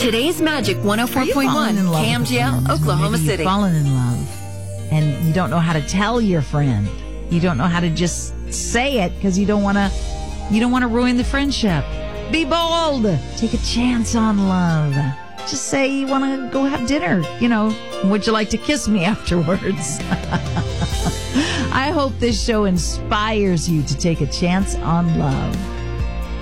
Today's Magic 104.1, KMGL, Oklahoma City. You've fallen in love and you don't know how to tell your friend. You don't know how to just say it because you don't want to ruin the friendship. Be bold. Take a chance on love. Just say you want to go have dinner. Would you like to kiss me afterwards? I hope this show inspires you to take a chance on love.